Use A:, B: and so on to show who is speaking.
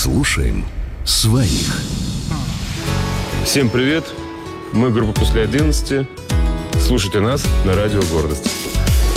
A: Слушаем своих.
B: Всем привет! Мы группа «После 11». Слушайте нас на радио «Гордость».